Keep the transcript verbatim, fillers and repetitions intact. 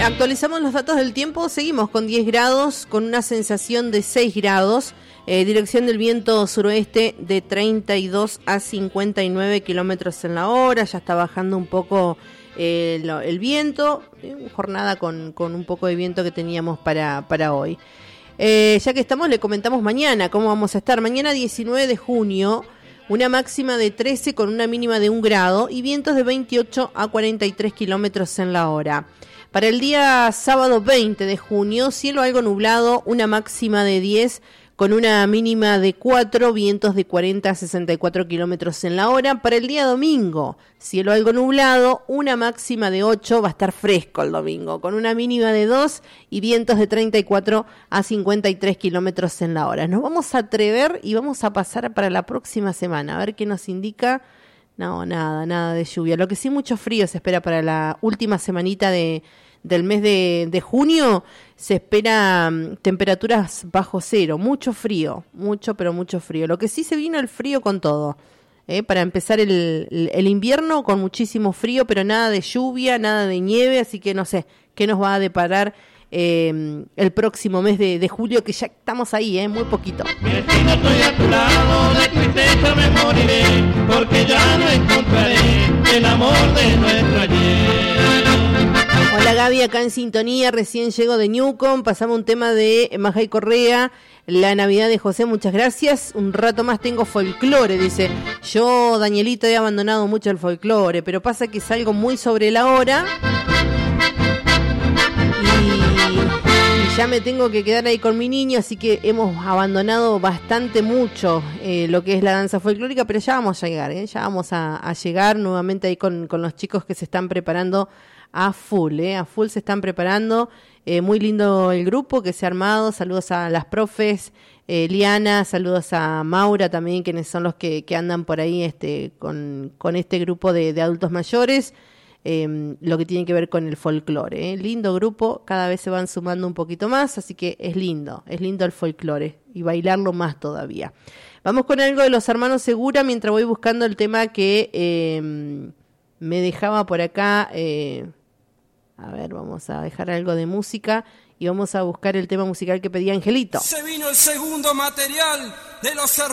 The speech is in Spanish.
Actualizamos los datos del tiempo, seguimos con diez grados, con una sensación de seis grados, eh, dirección del viento suroeste de treinta y dos a cincuenta y nueve kilómetros en la hora, ya está bajando un poco eh, lo, el viento, eh, jornada con, con un poco de viento que teníamos para, para hoy. Eh, ya que estamos, le comentamos mañana cómo vamos a estar. Mañana diecinueve de junio, una máxima de trece con una mínima de un grado y vientos de veintiocho a cuarenta y tres kilómetros en la hora. Para el día sábado veinte de junio, cielo algo nublado, una máxima de diez con una mínima de cuatro, vientos de cuarenta a sesenta y cuatro kilómetros en la hora. Para el día domingo, cielo algo nublado, una máxima de ocho, va a estar fresco el domingo, con una mínima de dos y vientos de treinta y cuatro a cincuenta y tres kilómetros en la hora. Nos vamos a atrever y vamos a pasar para la próxima semana, a ver qué nos indica. No, nada, nada de lluvia. Lo que sí, mucho frío se espera para la última semanita de, del mes de, de junio. Se espera um, temperaturas bajo cero, mucho frío, mucho, pero mucho frío. Lo que sí se vino el frío con todo. ¿eh? Para empezar el, el, el invierno con muchísimo frío, pero nada de lluvia, nada de nieve, así que no sé qué nos va a deparar Eh, el próximo mes de, de julio, que ya estamos ahí, eh, muy poquito. Mi destino estoy a tu lado, de tristeza me moriré, porque ya no encontraré el amor de nuestro ayer. Hola Gaby, acá en sintonía, recién llego de Newcom, pasamos un tema de Majay Correa, la Navidad de José, muchas gracias. Un rato más tengo folclore, dice. Yo, Danielito, he abandonado mucho el folclore, pero pasa que es algo muy sobre la hora. Y ya me tengo que quedar ahí con mi niño, así que hemos abandonado bastante mucho eh, lo que es la danza folclórica, pero ya vamos a llegar, ¿eh? ya vamos a, a llegar nuevamente ahí con, con los chicos que se están preparando a full, ¿eh? a full se están preparando, eh, muy lindo el grupo que se ha armado, saludos a las profes, eh, Liana, saludos a Maura también, quienes son los que, que andan por ahí este, con, con este grupo de, de adultos mayores. Eh, lo que tiene que ver con el folclore, ¿eh? Lindo grupo, cada vez se van sumando un poquito más, así que es lindo, es lindo el folclore y bailarlo más todavía. Vamos con algo de los hermanos Segura mientras voy buscando el tema que eh, me dejaba por acá. Eh, a ver, vamos a dejar algo de música y vamos a buscar el tema musical que pedía Angelito. Se vino el segundo material de los hermanos